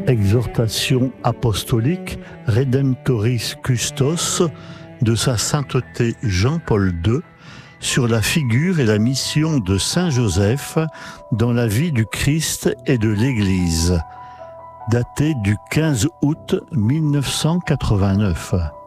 Exhortation apostolique Redemptoris Custos de sa sainteté Jean-Paul II sur la figure et la mission de Saint Joseph dans la vie du Christ et de l'Église, daté du 15 août 1989.